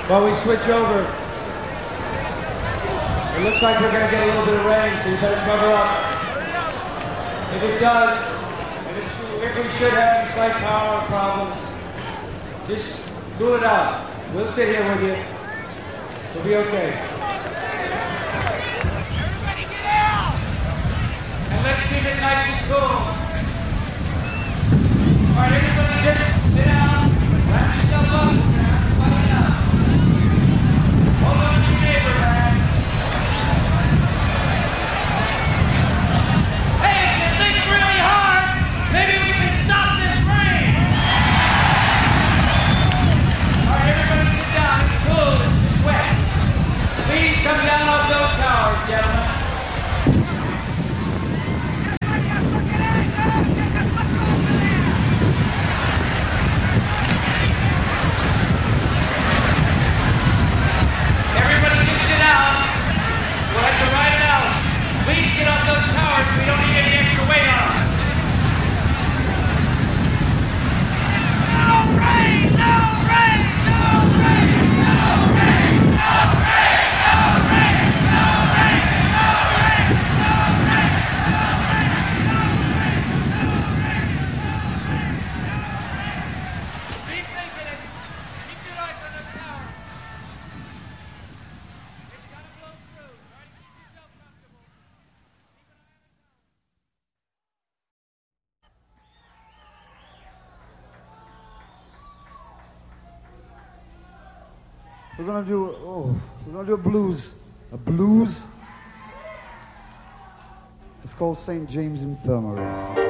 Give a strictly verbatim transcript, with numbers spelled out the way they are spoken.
While we switch over, it looks like we're going to get a little bit of rain, so you better cover up. If it does, if, it should, if we should have any slight power problem, just cool it out. We'll sit here with you. We'll be okay. Everybody get out! And let's keep it nice and cool. All right, everybody just sit down, wrap yourself up, everybody down. Hold on to your neighbor, man. Hey, if you think really hard, maybe we can stop this rain! All right, everybody sit down. It's cool. It's, it's wet. Please come down off those towers, gentlemen. Everybody just sit down. We'll have to ride it out. Please get off those towers. We don't need any extra weight on them. No rain! No rain! No rain! No rain! No rain! No rain! No rain! No rain! No rain! No rain! No rain! No rain! No rain! Keep thinking it. Keep your eyes on those towers. It's gotta blow through. Try to keep yourself comfortable. Keep an eye on the We're gonna do, oh, we're gonna do a blues. A blues? It's called Saint James Infirmary.